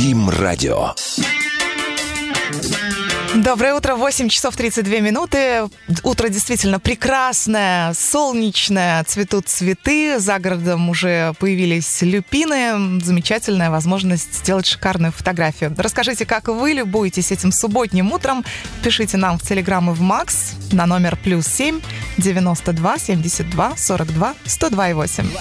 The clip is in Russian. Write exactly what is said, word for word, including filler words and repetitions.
БИМ-радио. Доброе утро, восемь часов тридцать две минуты. Утро действительно прекрасное, солнечное, цветут цветы. За городом уже появились люпины. Замечательная возможность сделать шикарную фотографию. Расскажите, как вы любуетесь этим субботним утром. Пишите нам в Телеграм и в Макс на номер плюс семь девяносто два семьдесят два сорок два сто два и восемь.